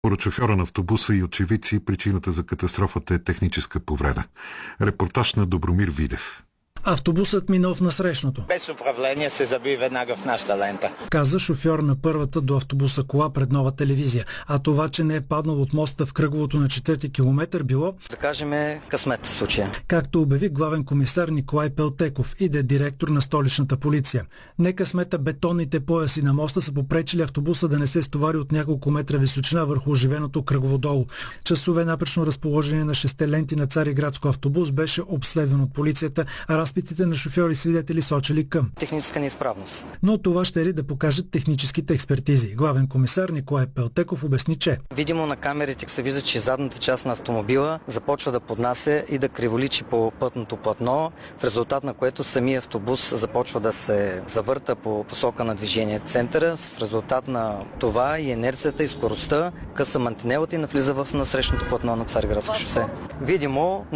Според шофьора на автобуса и очевидци, причината за катастрофата е техническа повреда. Репортаж на Добромир Видев. Автобусът минал в насрещното. Без управление се заби веднага в нашата лента. Каза шофьор на първата до автобуса кола пред Нова телевизия. А това, че не е паднал от моста в кръговото на 4-ти километър, било, да кажем, късмет в случая. Както обяви главен комисар Николай Пелтеков, иде директор на столичната полиция. Не късмета, бетонните пояси на моста са попречили автобуса да не се стовари от няколко метра височина върху оживеното кръгово долу. Часове напречно разположение на 6 ленти на Цариградско автобус беше обследван от полицията, а разпитите на шофьори и свидетели сочили към техническа неизправност. Но това ще ли да покажат техническите експертизи. Главен комисар Николай Пелтеков обясни, че видимо на камерите се вижда, че задната част на автомобила започва да поднася и да криволичи по пътното платно, в резултат на което самия автобус започва да се завърта по посока на движение центъра. В резултат на това и инерцията и скоростта къса мантинелата и навлиза в насрещното платно на Цариградско шосе. Видимо